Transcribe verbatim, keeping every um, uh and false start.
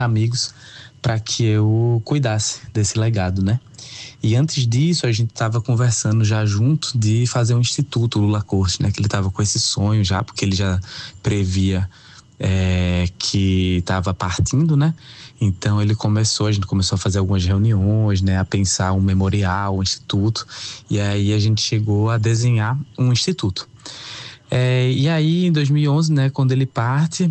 amigos para que eu cuidasse desse legado, né? E antes disso, a gente estava conversando já junto de fazer um instituto Lula Corte, né? Que ele estava com esse sonho já, porque ele já previa é, que estava partindo, né? Então ele começou, a gente começou a fazer algumas reuniões, né? A pensar um memorial, um instituto. E aí a gente chegou a desenhar um instituto. É, e aí, em dois mil e onze, né? Quando ele parte,